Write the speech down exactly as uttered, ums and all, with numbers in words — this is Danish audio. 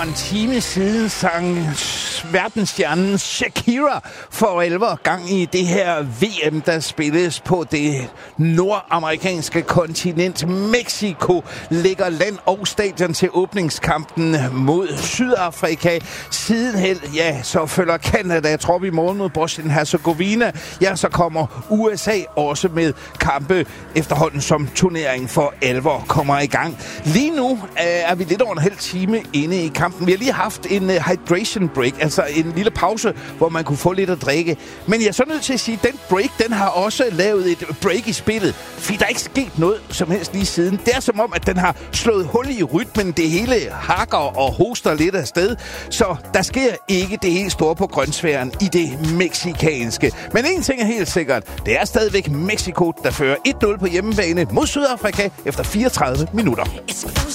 for en time siden sang verdensstjernen Shakira for alvor gang i det her V M, der spilles på det nordamerikanske kontinent. Mexico lægger land og stadion til åbningskampen mod Sydafrika. Sidenhen, ja, så følger Canada trop i morgen mod Bosnien-Herzegovina. Ja, så kommer U S A også med kampe efterhånden som turneringen for alvor kommer i gang. Lige nu øh, er vi lidt over en halv time inde i kampen. Vi har lige haft en uh, hydration break, altså en lille pause, hvor man kunne få lidt at drikke. Men jeg er så nødt til at sige, at den break, den har også lavet et break i spillet. Fordi der er ikke sket noget som helst lige siden. Det er som om, at den har slået hul i rytmen. Det hele hakker og hoster lidt af sted. Så der sker ikke det helt store på grønsværen i det mexikanske. Men en ting er helt sikkert. Det er stadigvæk Mexico, der fører et nul på hjemmebane mod Sydafrika efter fireogtredive minutter.